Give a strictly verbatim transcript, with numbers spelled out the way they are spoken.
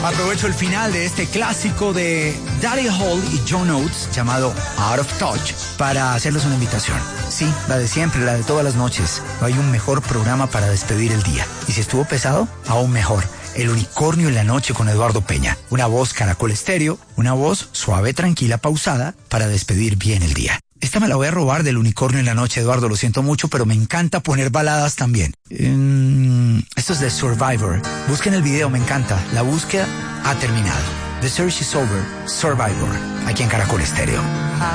Aprovecho el final de este clásico de Daddy Hall y John Oates llamado Out of Touch para hacerles una invitación. Sí, la de siempre, la de todas las noches. No hay un mejor programa para despedir el día. Y si estuvo pesado, aún mejor. El Unicornio en la Noche con Eduardo Peña. Una voz Caracol Estéreo, una voz suave, tranquila, pausada para despedir bien el día. Esta me la voy a robar del Unicornio en la Noche, Eduardo, lo siento mucho, pero me encanta poner baladas también. Mm, esto es de Survivor. Busquen el video, me encanta. La búsqueda ha terminado. The search is over. Survivor, aquí en Caracol Estéreo.